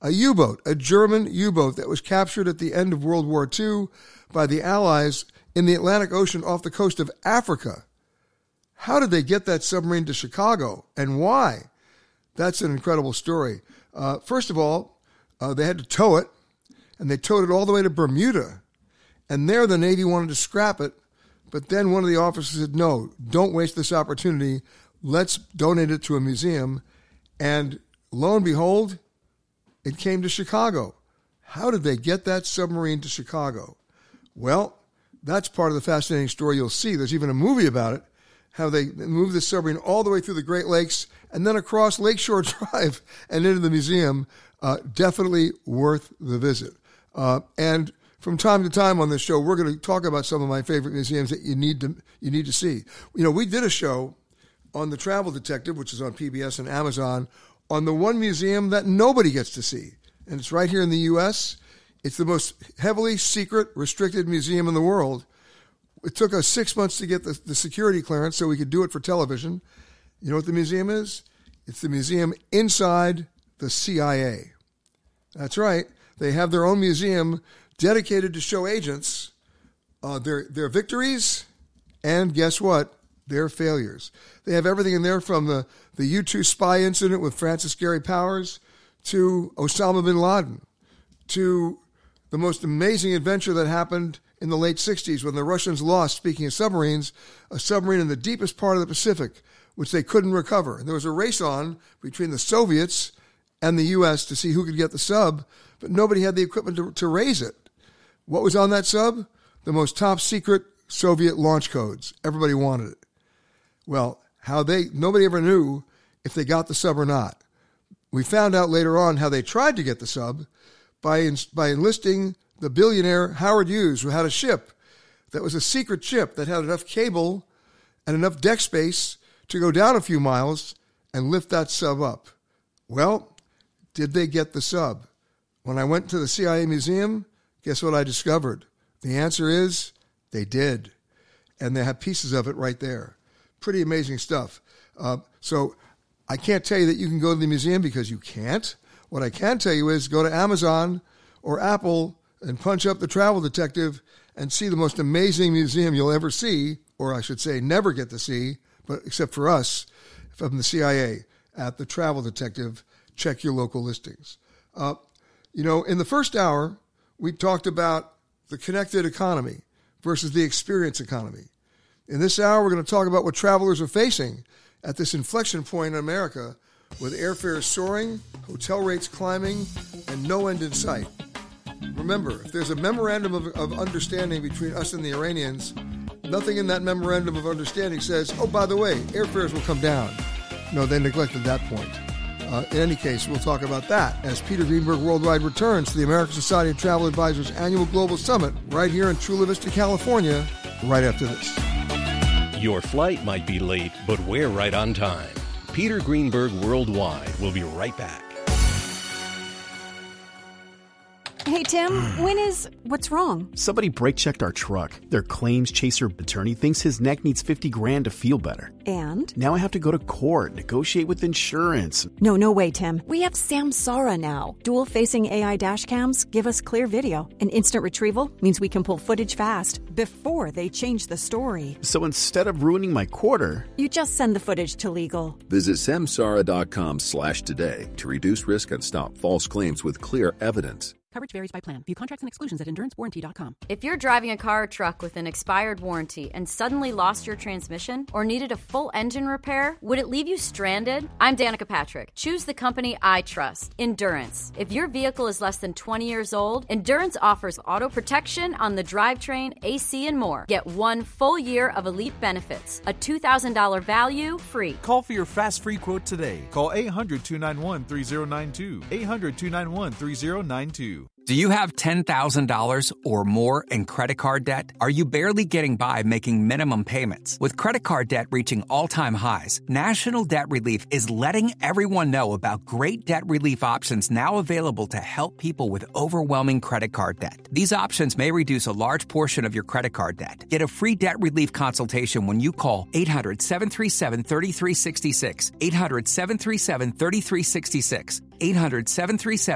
a U-boat, a German U-boat that was captured at the end of World War II by the Allies in the Atlantic Ocean off the coast of Africa. How did they get that submarine to Chicago, and why? That's an incredible story. First of all, they had to tow it, and they towed it all the way to Bermuda. And there the Navy wanted to scrap it, but then one of the officers said, no, don't waste this opportunity. Let's donate it to a museum. And lo and behold, it came to Chicago. How did they get that submarine to Chicago? Well, that's part of the fascinating story you'll see. There's even a movie about it, how they moved the submarine all the way through the Great Lakes and then across Lakeshore Drive and into the museum. Definitely worth the visit. And from time to time on this show, we're going to talk about some of my favorite museums that you need to see. You know, we did a show on The Travel Detective, which is on PBS and Amazon, on the one museum that nobody gets to see. And it's right here in the U.S. It's the most heavily secret, restricted museum in the world. It took us 6 months to get the security clearance so we could do it for television. You know what the museum is? It's the museum inside the CIA. That's right. They have their own museum dedicated to show agents their victories and, guess what, their failures. They have everything in there from the U-2 spy incident with Francis Gary Powers to Osama bin Laden to the most amazing adventure that happened in the late 60s when the Russians lost, speaking of submarines, a submarine in the deepest part of the Pacific, which they couldn't recover. And there was a race on between the Soviets and the U.S. to see who could get the sub, but nobody had the equipment to raise it. What was on that sub? The most top secret Soviet launch codes. Everybody wanted it. Well, nobody ever knew if they got the sub or not. We found out later on how they tried to get the sub by enlisting the billionaire Howard Hughes, who had a ship that was a secret ship that had enough cable and enough deck space to go down a few miles and lift that sub up. Well, did they get the sub? When I went to the CIA museum, guess what I discovered? The answer is they did. And they have pieces of it right there. Pretty amazing stuff. So I can't tell you that you can go to the museum because you can't. What I can tell you is go to Amazon or Apple and punch up The Travel Detective and see the most amazing museum you'll ever see, or I should say never get to see, but except for us from the CIA at The Travel Detective. Check your local listings. In the first hour, we talked about the connected economy versus the experience economy. In this hour, we're going to talk about what travelers are facing at this inflection point in America with airfares soaring, hotel rates climbing, and no end in sight. Remember, if there's a memorandum of understanding between us and the Iranians, nothing in that memorandum of understanding says, oh, by the way, airfares will come down. No, they neglected that point. In any case, we'll talk about that as Peter Greenberg Worldwide returns to the American Society of Travel Advisors Annual Global Summit right here in Chula Vista, California, right after this. Your flight might be late, but we're right on time. Peter Greenberg Worldwide will be right back. Hey, Tim, what's wrong? Somebody brake checked our truck. Their claims chaser attorney thinks his neck needs $50,000 to feel better. And? Now I have to go to court, negotiate with insurance. No way, Tim. We have Samsara now. Dual-facing AI dash cams give us clear video. And instant retrieval means we can pull footage fast before they change the story. So instead of ruining my quarter, you just send the footage to legal. Visit samsara.com/today to reduce risk and stop false claims with clear evidence. Coverage varies by plan. View contracts and exclusions at endurancewarranty.com. If you're driving a car or truck with an expired warranty and suddenly lost your transmission or needed a full engine repair, would it leave you stranded? I'm Danica Patrick. Choose the company I trust, Endurance. If your vehicle is less than 20 years old, Endurance offers auto protection on the drivetrain, AC, and more. Get 1 full year of elite benefits, a $2,000 value free. Call for your fast free quote today. Call 800-291-3092. 800-291-3092. Do you have $10,000 or more in credit card debt? Are you barely getting by making minimum payments? With credit card debt reaching all-time highs, National Debt Relief is letting everyone know about great debt relief options now available to help people with overwhelming credit card debt. These options may reduce a large portion of your credit card debt. Get a free debt relief consultation when you call 800-737-3366. 800-737-3366. 800-737